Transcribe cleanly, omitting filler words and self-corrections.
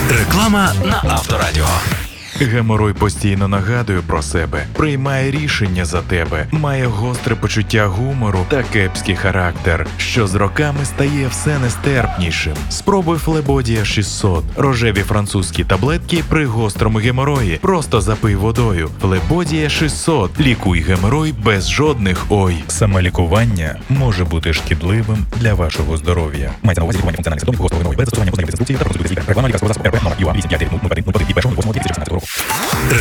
Реклама на Авторадіо. Геморой постійно нагадує про себе, приймає рішення за тебе, має гостре почуття гумору та кепський характер, що з роками стає все нестерпнішим. Спробуй Флебодія 600. Рожеві французькі таблетки при гострому геморої. Просто запий водою. Флебодія 600. Лікуй геморой без жодних «ой». Самолікування може бути шкідливим для вашого здоров'я. Мається на увазі лікування функціональних симптомів гострого геморою без застосування познайомитися з інструкцією та процедури з лікаря. Реклама лікарського засобу РП номер ЮА 89 001 від 1.08.2016 року.